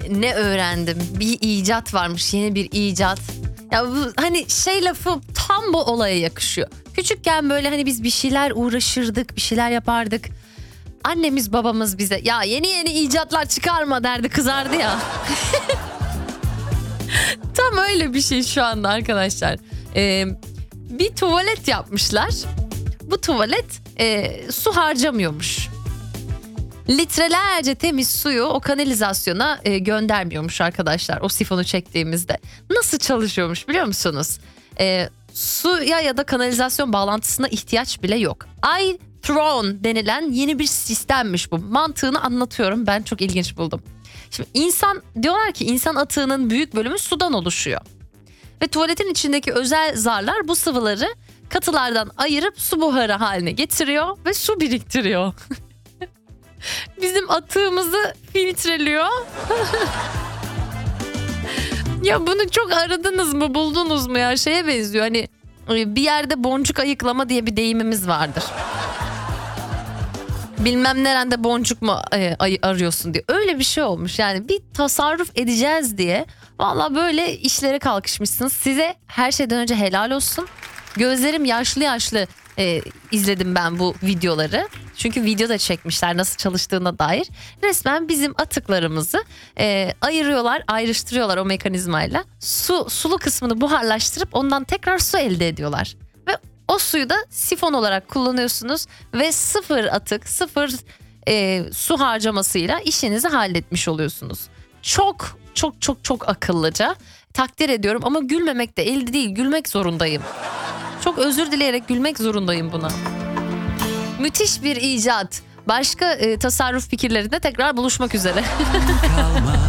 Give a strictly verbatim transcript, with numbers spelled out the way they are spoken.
ne öğrendim? Bir icat varmış, yeni bir icat. Ya bu hani şey lafı tam bu olaya yakışıyor. Küçükken böyle hani biz bir şeyler uğraşırdık, bir şeyler yapardık. Annemiz babamız bize ya yeni yeni icatlar çıkarma derdi, kızardı ya. Tam öyle bir şey şu anda arkadaşlar. Ee, bir tuvalet yapmışlar. Bu tuvalet e, su harcamıyormuş. Litrelerce temiz suyu o kanalizasyona e, göndermiyormuş arkadaşlar, o sifonu çektiğimizde. Nasıl çalışıyormuş biliyor musunuz? E, suya ya da kanalizasyon bağlantısına ihtiyaç bile yok. iThron denilen yeni bir sistemmiş bu. Mantığını anlatıyorum, ben çok ilginç buldum. Şimdi insan, diyorlar ki insan atığının büyük bölümü sudan oluşuyor. Ve tuvaletin içindeki özel zarlar bu sıvıları katılardan ayırıp su buharı haline getiriyor ve su biriktiriyor. Bizim atığımızı filtreliyor. Ya bunu çok aradınız mı, buldunuz mu ya? Şeye benziyor, hani bir yerde boncuk ayıklama diye bir deyimimiz vardır. Bilmem nerede boncuk mu e, arıyorsun diye. Öyle bir şey olmuş yani, bir tasarruf edeceğiz diye. Valla böyle işlere kalkışmışsınız. Size her şeyden önce helal olsun. Gözlerim yaşlı yaşlı e, izledim ben bu videoları. Çünkü video da çekmişler nasıl çalıştığına dair. Resmen bizim atıklarımızı e, ayırıyorlar, ayrıştırıyorlar o mekanizmayla. Su, sulu kısmını buharlaştırıp ondan tekrar su elde ediyorlar. Ve o suyu da sifon olarak kullanıyorsunuz ve sıfır atık, sıfır e, su harcamasıyla işinizi halletmiş oluyorsunuz. Çok çok çok çok akıllıca, takdir ediyorum ama gülmemek de elde değil, gülmek zorundayım. Çok özür dileyerek gülmek zorundayım buna. Müthiş bir icat. Başka e, tasarruf fikirlerinde tekrar buluşmak üzere.